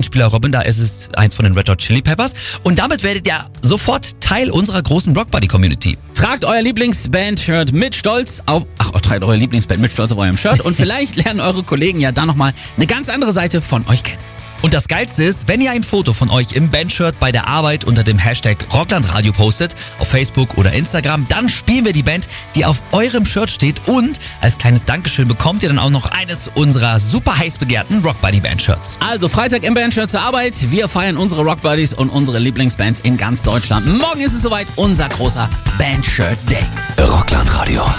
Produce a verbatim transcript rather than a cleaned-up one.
Spieler Robin, da ist es eins von den Red Hot Chili Peppers. Und damit werdet ihr sofort Teil unserer großen Rockbuddy-Community. Tragt euer Lieblingsband-Shirt mit Stolz auf, ach, tragt euer Lieblingsband mit Stolz auf eurem Shirt und vielleicht lernen eure Kollegen ja dann nochmal eine ganz andere Seite von euch kennen. Und das Geilste ist, wenn ihr ein Foto von euch im Bandshirt bei der Arbeit unter dem Hashtag Rocklandradio postet, auf Facebook oder Instagram, dann spielen wir die Band, die auf eurem Shirt steht, und als kleines Dankeschön bekommt ihr dann auch noch eines unserer super heiß begehrten Rockbuddy-Bandshirts. Also Freitag im Bandshirt zur Arbeit, wir feiern unsere Rockbuddies und unsere Lieblingsbands in ganz Deutschland. Morgen ist es soweit, unser großer Bandshirt Day. Rocklandradio.